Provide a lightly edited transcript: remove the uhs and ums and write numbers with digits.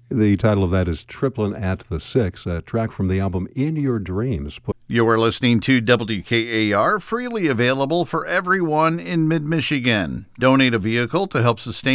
The title of that is Triplin' at the Six, a track from the album In Your Dreams. You are listening to WKAR, freely available for everyone in mid-Michigan. Donate a vehicle to help sustain